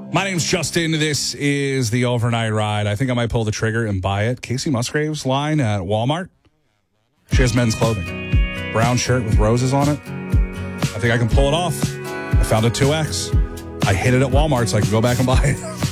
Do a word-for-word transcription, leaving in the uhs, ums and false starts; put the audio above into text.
My name's Justin. This is the Overnight Ride. I think I might pull the trigger and buy it. Casey Musgrave's line at Walmart. She has men's clothing. Brown shirt with roses on it. I think I can pull it off. I found a two X. I hid it at Walmart so I can go back and buy it.